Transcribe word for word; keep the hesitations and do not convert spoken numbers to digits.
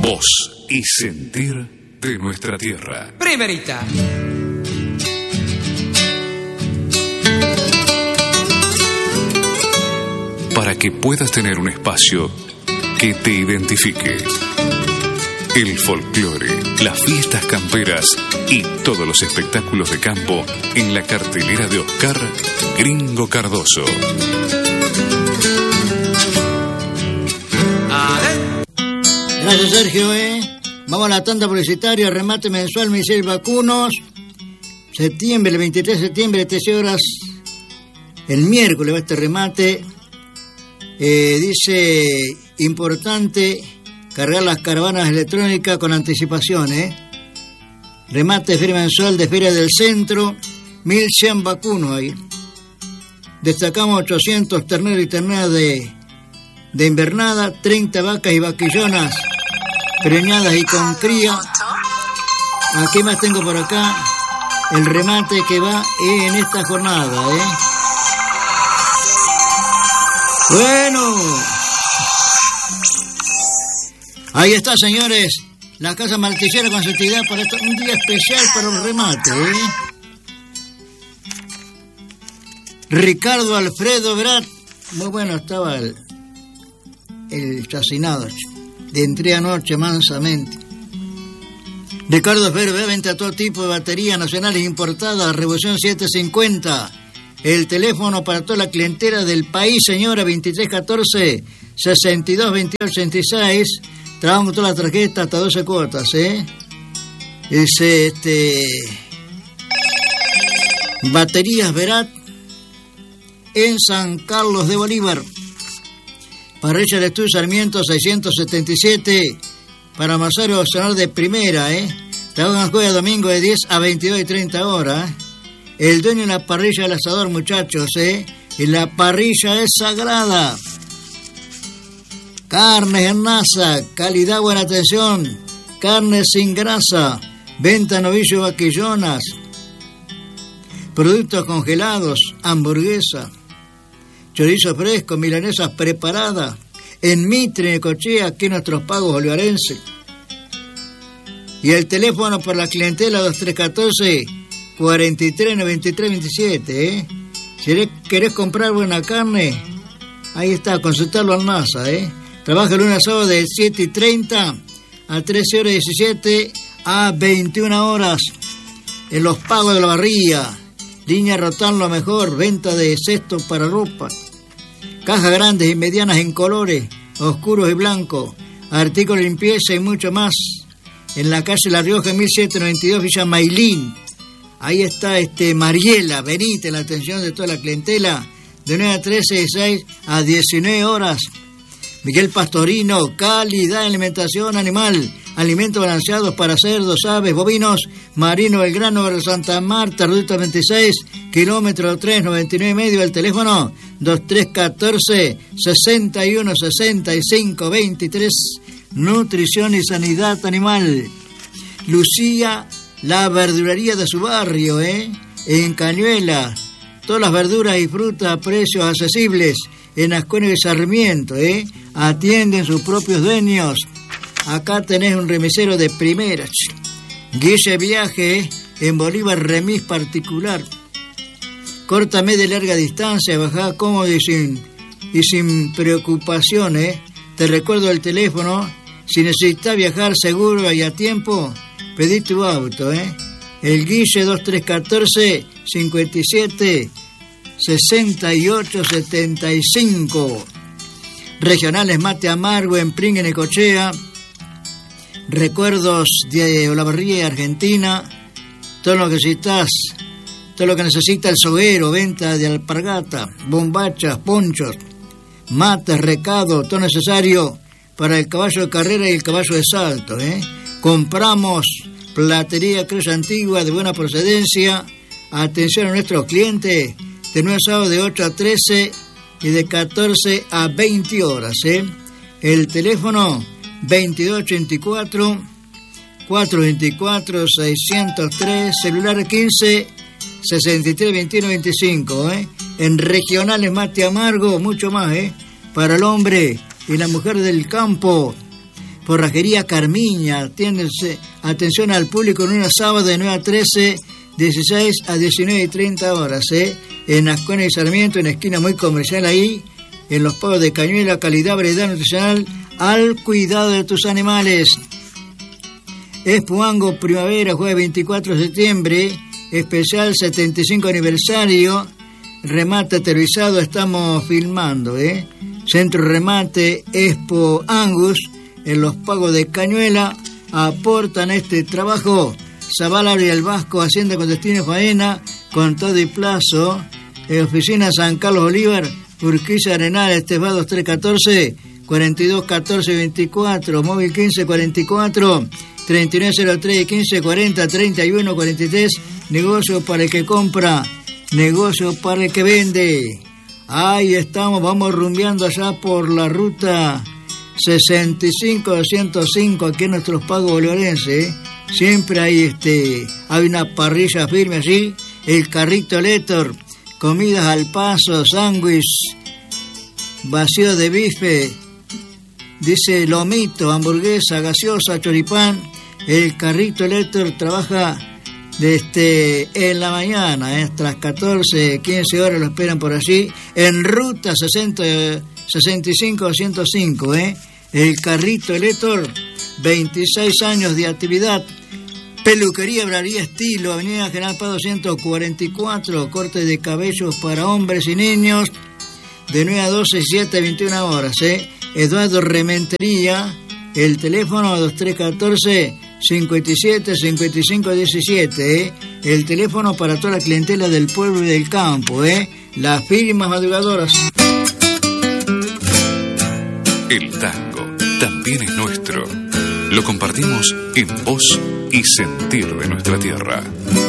voz y sentir de nuestra tierra. Primerita. Para que puedas tener un espacio que te identifique. El folclore, las fiestas camperas y todos los espectáculos de campo en la cartelera de Oscar Gringo Cardoso. Gracias, Sergio, ¿eh? Vamos a la tanda publicitaria, remate mensual, Michel Vacunos. Septiembre, el veintitrés de septiembre, trece horas. El miércoles va este remate. Eh, dice, importante cargar las caravanas electrónicas con anticipación, ¿eh? Remate feria mensual de Feria del Centro, mil cien vacunos ahí. Destacamos ochocientos terneros y terneras de, de invernada, treinta vacas y vaquillonas preñadas y con cría. Aquí más tengo por acá el remate que va en esta jornada, ¿eh? Bueno, ahí está, señores, la Casa Martillera con su actividad para esto, un día especial para un remate, ¿eh? Ricardo Alfredo Brat, muy bueno estaba el, el chacinado, de entré anoche mansamente. Ricardo Alfredo Brat venta todo tipo de baterías nacionales importadas, Revolución setecientos cincuenta. El teléfono para toda la clientela del país, señora, veintitrés catorce, sesenta y dos veintiocho ochenta y seis. Trabajamos con toda la tarjeta hasta doce cuotas, ¿eh? Dice, este... Baterías Verat en San Carlos de Bolívar. Parrilla de Estudio Sarmiento seiscientos setenta y siete. Para Masario Sonar de primera, ¿eh? Trabajan jueves a domingo de diez a veintidós y treinta horas, ¿eh? El dueño de la parrilla del asador, muchachos, ¿eh? Y la parrilla es sagrada. Carnes en masa, calidad, buena atención. Carnes sin grasa. Venta novillo vaquillonas. Productos congelados, hamburguesa. Chorizo fresco, milanesas preparadas. En Mitre, Necochea, aquí nuestros pagos bolivarenses. Y el teléfono para la clientela dos tres catorce, cuarenta y tres noventa y tres veintisiete, ¿eh? Si querés comprar buena carne, ahí está, consultarlo al NASA, ¿eh? Trabaja el lunes a sábado de siete y treinta a trece horas diecisiete a veintiuna horas. En los pagos de la barría. Línea Rotan lo mejor, venta de cestos para ropa. Cajas grandes y medianas en colores, oscuros y blancos. Artículos de limpieza y mucho más. En la calle La Rioja, mil setecientos noventa y dos, Villa Mailín. Ahí está este Mariela, venite, la atención de toda la clientela, de nueve a trece, de seis a diecinueve horas. Miguel Pastorino, calidad de alimentación animal, alimentos balanceados para cerdos, aves, bovinos, Marino Belgrano, de Santa Marta, ruta veintiséis, kilómetro tres, noventa y nueve y medio, el teléfono dos tres catorce, sesenta y uno sesenta y cinco veintitrés, nutrición y sanidad animal. Lucía, la verdulería de su barrio, ¿eh? En Cañuela, todas las verduras y frutas a precios accesibles, en Ascuénigo y Sarmiento, ¿eh? Atienden sus propios dueños. Acá tenés un remisero de primera. Guille Viaje, ¿eh? En Bolívar, remis particular. Corta, media y larga distancia, bajada cómodo y sin, y sin preocupaciones, ¿eh? Te recuerdo el teléfono, si necesitas viajar seguro y a tiempo, pedí tu auto, ¿eh? El Guille dos tres catorce, cincuenta y siete, sesenta y ocho setenta y cinco. Regionales Mate Amargo en Pringue, Necochea. Recuerdos de Olavarría, Argentina. Todo lo que necesitas, todo lo que necesita el soguero, venta de alpargata, bombachas, ponchos, mates, recado, todo necesario para el caballo de carrera y el caballo de salto, ¿eh? Compramos platería cruz antigua de buena procedencia. Atención a nuestros clientes, de nueve sábados de ocho a trece y de catorce a veinte horas, ¿eh? El teléfono veintidós ochenta y cuatro, cuatrocientos veinticuatro, seiscientos tres, celular quince, sesenta y tres, veintiuno, veinticinco, ¿eh? En Regionales Mate Amargo, mucho más, ¿eh? Para el hombre y la mujer del campo. Forrajería Carmiña, atiéndese, atención al público en una sábado de nueve a trece, dieciséis a diecinueve y treinta horas, ¿eh? En Ascuena y Sarmiento, en esquina muy comercial ahí, en los pagos de Cañuela, calidad, variedad nutricional, al cuidado de tus animales. Espuango Primavera, jueves veinticuatro de septiembre, especial setenta y cinco aniversario, remate televisado, estamos filmando, ¿eh? Centro Remate Expo Angus, en los pagos de Cañuela, aportan este trabajo. Zavala y el Vasco, Hacienda con destino faena, con todo y plazo. En oficina San Carlos Bolívar, Urquiza Arenal, Estefado dos tres uno cuatro, cuarenta y dos catorce veinticuatro, móvil quince cuarenta y cuatro, treinta y nueve cero tres, quince cuarenta, treinta y uno cuarenta y tres, negocio para el que compra, negocio para el que vende. Ahí estamos, vamos rumbeando allá por la ruta sesenta y cinco doscientos cinco, aquí en nuestros pagos bolivarenses, ¿eh? Siempre hay este, hay una parrilla firme allí, el carrito Letor, comidas al paso, sándwich, vacío de bife, dice lomito, hamburguesa, gaseosa, choripán. El carrito Letor trabaja desde en la mañana, ¿eh? Hasta las catorce, quince horas lo esperan por allí, en ruta sesenta, sesenta y cinco doscientos cinco, ¿eh? El carrito Letor, veintiséis años de actividad. Peluquería, Braría Estilo, Avenida General Paz doscientos cuarenta y cuatro, corte de cabellos para hombres y niños, de nueve a doce, siete a veintiuna horas, ¿eh? Eduardo Rementería, el teléfono dos tres uno cuatro, cincuenta y siete, cincuenta y cinco diecisiete, ¿eh? El teléfono para toda la clientela del pueblo y del campo, ¿eh? Las firmas madrugadoras. El tango también es nuestro. Lo compartimos en voz y sentir de nuestra tierra.